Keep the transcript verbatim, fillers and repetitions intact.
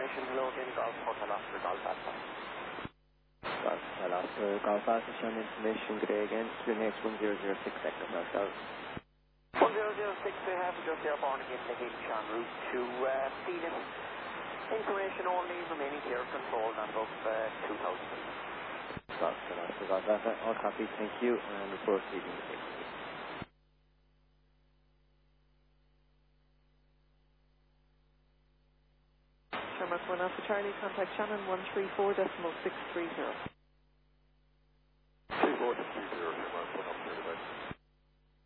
information below in Golf Hotel Oscar Golf Alpha. Golf Hotel Oscar Golf Alpha, showing information. Good day again. Spring H one zero zero six Echo ourselves. one zero zero six, we have just airborne again to H en route to uh, Phoenix. Information only, remaining clear controlled on above uh, two thousand feet. Golf Hotel Oscar Golf Alpha, all copies, thank you, and report leading the six. Shamrock one Alpha Charlie, contact Shannon one three four decimal six three zero.